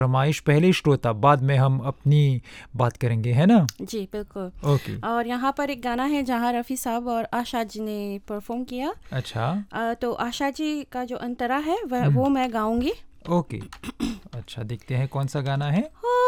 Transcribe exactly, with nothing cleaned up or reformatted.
फरमाइश पहले श्रोता, बाद में हम अपनी बात करेंगे, है ना? जी बिल्कुल। ओके। और यहाँ पर एक गाना है जहाँ रफ़ी साहब और आशा जी ने परफॉर्म किया। अच्छा। अ, तो आशा जी का जो अंतरा है वह हम्म, वो मैं गाऊंगी। ओके। अच्छा, देखते हैं कौन सा गाना है। हो